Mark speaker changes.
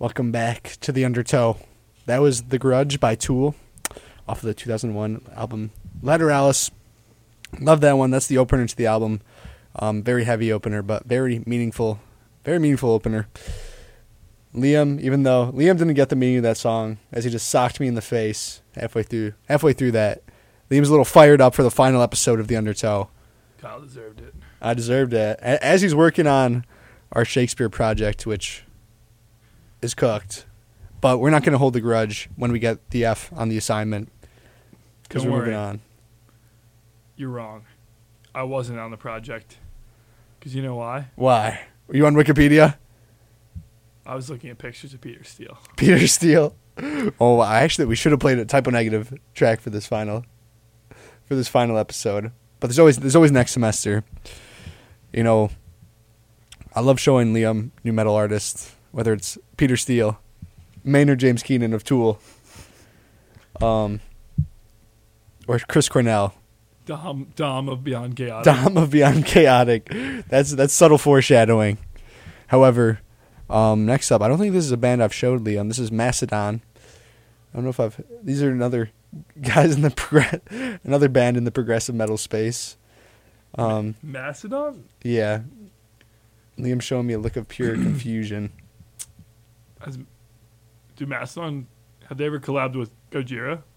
Speaker 1: Welcome back to the Undertow. That was The Grudge by Tool off of the 2001 album Lateralis. Love that one. That's the opener to the album. Very heavy opener, but very meaningful opener. Liam, even though Liam didn't get the meaning of that song, as he just socked me in the face halfway through that, Liam's a little fired up for the final episode of the Undertow.
Speaker 2: Kyle deserved it.
Speaker 1: I deserved it. As he's working on our Shakespeare project, which is cooked, but we're not going to hold the grudge when we get the F on the assignment because we're moving on.
Speaker 2: You're wrong. I wasn't on the project. Because you know why?
Speaker 1: Why? Were you on Wikipedia?
Speaker 2: I was looking at pictures of Peter Steele.
Speaker 1: Peter Steele. Oh, we should have played a Typo Negative track for this final episode. But there's always next semester. You know, I love showing Liam new metal artists, whether it's Peter Steele, Maynard James Keenan of Tool, or Chris Cornell.
Speaker 2: Dom of Beyond Chaotic.
Speaker 1: Dom of Beyond Chaotic. That's subtle foreshadowing. However, next up, I don't think this is a band I've showed Liam. This is Macedon. I don't know if these are another guys in another band in the progressive metal space.
Speaker 2: Macedon?
Speaker 1: Yeah. Liam's showing me a look of pure confusion.
Speaker 2: Do Macedon, have they ever collabed with Gojira?